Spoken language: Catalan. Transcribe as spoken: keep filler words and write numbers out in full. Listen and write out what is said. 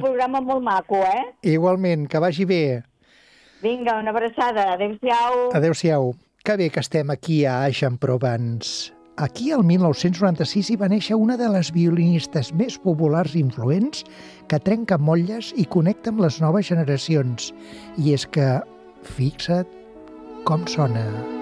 programa molt maco, eh? Igualment, que vagi bé. Vinga, una abraçada. Adéu-siau. Adéu-siau. Que bé que estem aquí a Eixamprovence. Aquí, el mil nou-cents noranta-sis, hi va néixer una de les violinistes més populars i influents que trenca motlles i connecta amb les noves generacions. I és que, fixa't com sona.